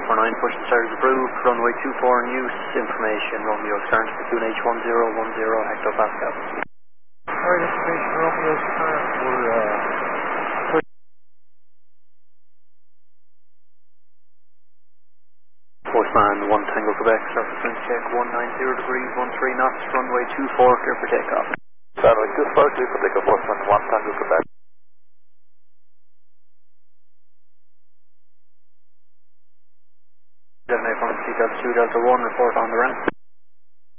249, push the stars approved, runway 24 in use, information Romeo Stern, platoon H1010 hectopascal. Alright, information Romeo Stern, we're Postman 1 Tango Quebec, surface wind check 190 degrees, 13 knots, runway 24, clear for takeoff. Runway 24, clear for takeoff, Postman 1 Tango Quebec. Delta from Delta 2, Delta 1, report on the ramp.